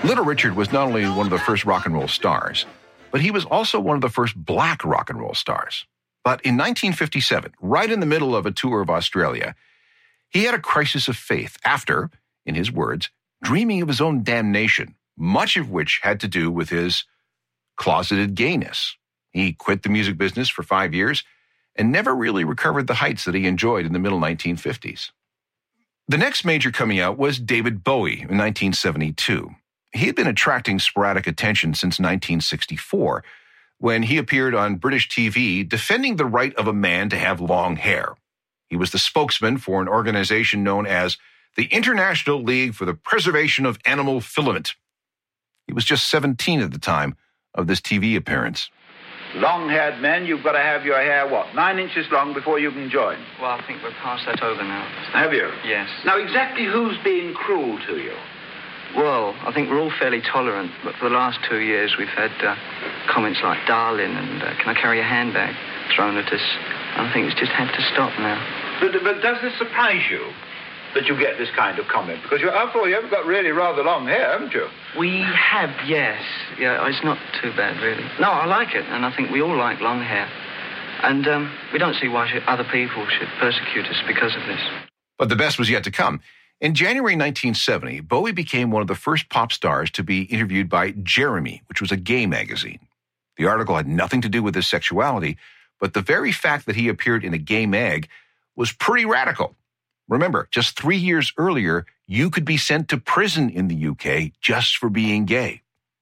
Little Richard was not only one of the first rock and roll stars, but he was also one of the first black rock and roll stars. But in 1957, right in the middle of a tour of Australia, he had a crisis of faith after, in his words, dreaming of his own damnation, much of which had to do with his closeted gayness. He quit the music business for 5 years and never really recovered the heights that he enjoyed in the middle 1950s. The next major coming out was David Bowie in 1972. He had been attracting sporadic attention since 1964, when he appeared on British TV defending the right of a man to have long hair. He was the spokesman for an organization known as the International League for the Preservation of Animal Filament. He was just 17 at the time of this TV appearance. Long-haired men, you've got to have your hair, 9 inches long before you can join? Well, I think we're past that over now. Have you? Yes. Now, exactly who's being cruel to you? Well, I think we're all fairly tolerant, but for the last 2 years we've had comments like darling and can I carry a handbag thrown at us. I think it's just had to stop now. But does this surprise you that you get this kind of comment? Because after all, you've got really rather long hair, haven't you? We have, yes. Yeah, it's not too bad, really. No, I like it, and I think we all like long hair. And we don't see why other people should persecute us because of this. But the best was yet to come. In January 1970, Bowie became one of the first pop stars to be interviewed by Jeremy, which was a gay magazine. The article had nothing to do with his sexuality, but the very fact that he appeared in a gay mag was pretty radical. Remember, just 3 years earlier, you could be sent to prison in the UK just for being gay.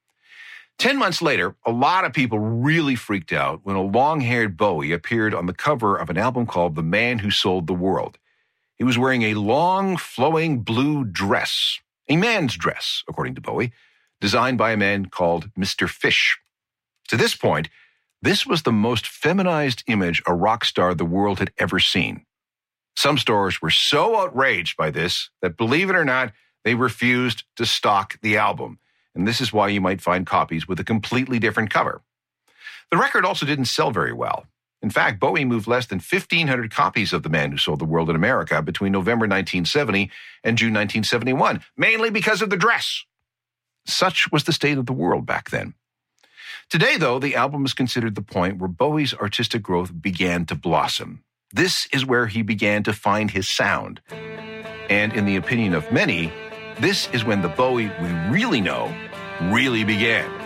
10 months later, a lot of people really freaked out when a long-haired Bowie appeared on the cover of an album called The Man Who Sold the World. He was wearing a long, flowing blue dress, a man's dress, according to Bowie, designed by a man called Mr. Fish. To this point, this was the most feminized image a rock star the world had ever seen. Some stores were so outraged by this that, believe it or not, they refused to stock the album. And this is why you might find copies with a completely different cover. The record also didn't sell very well. In fact, Bowie moved less than 1,500 copies of The Man Who Sold the World in America between November 1970 and June 1971, mainly because of the dress. Such was the state of the world back then. Today, though, the album is considered the point where Bowie's artistic growth began to blossom. This is where he began to find his sound. And in the opinion of many, this is when the Bowie we really know really began.